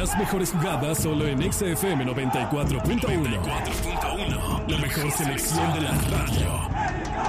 Las mejores jugadas solo en XFM 94.1. La mejor selección de la radio.